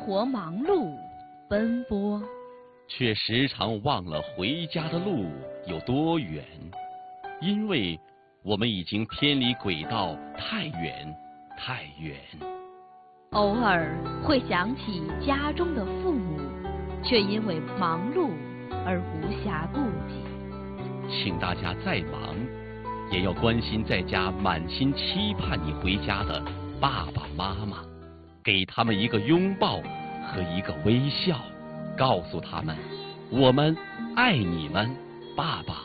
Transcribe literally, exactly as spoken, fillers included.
活忙碌奔波， 却时常忘了回家的路有多远，因为我们已经偏离轨道太远太远。 偶尔会想起家中的父母，却因为忙碌而无暇顾及。 请大家再忙，也要关心在家满心期盼你回家的爸爸妈妈，给他们一个拥抱和一个微笑，告诉他们我们爱你们，爸爸